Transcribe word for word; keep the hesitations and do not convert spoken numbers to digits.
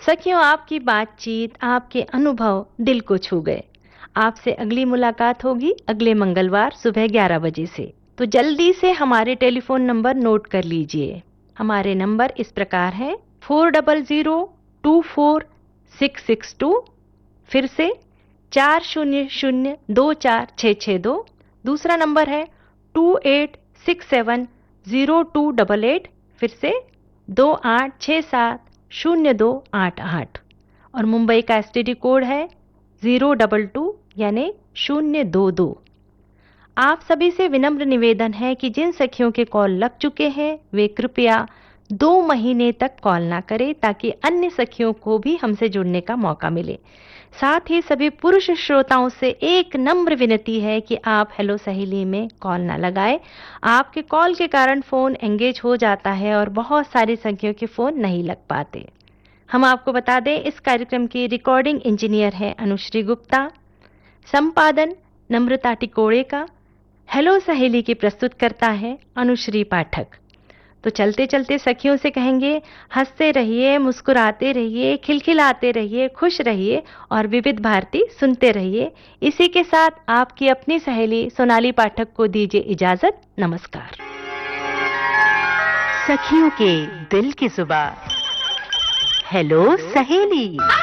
सखियों, आपकी बातचीत, आपके अनुभव दिल को छू गए। आपसे अगली मुलाकात होगी अगले मंगलवार सुबह ग्यारह बजे से। तो जल्दी से हमारे टेलीफोन नंबर नोट कर लीजिए। हमारे नंबर इस प्रकार हैं four double zero two four six six to, फिर से चार शून्य शून्य दो चार छः छः दो। दूसरा नंबर है to eight six seven zero two double eight, फिर से दो आठ छः सात शून्य दो आठ आठ। और मुंबई का एसटीडी कोड है ज़ीरो डबल टू यानी शून्य दो दो। आप सभी से विनम्र निवेदन है कि जिन सखियों के कॉल लग चुके हैं वे कृपया दो महीने तक कॉल ना करें, ताकि अन्य सखियों को भी हमसे जुड़ने का मौका मिले। साथ ही सभी पुरुष श्रोताओं से एक नम्र विनती है कि आप हेलो सहेली में कॉल ना लगाएं। आपके कॉल के कारण फ़ोन एंगेज हो जाता है और बहुत सारी सखियों के फ़ोन नहीं लग पाते। हम आपको बता दें, इस कार्यक्रम की रिकॉर्डिंग इंजीनियर है अनुश्री गुप्ता, संपादन नम्रता टिकोड़े का, हेलो सहेली की प्रस्तुत करता है अनुश्री पाठक। तो चलते चलते सखियों से कहेंगे, हंसते रहिए, मुस्कुराते रहिए, खिलखिलाते रहिए, खुश रहिए और विविध भारती सुनते रहिए। इसी के साथ आपकी अपनी सहेली सोनाली पाठक को दीजिए इजाजत। नमस्कार। सखियों के दिल की जुबान, हेलो सहेली।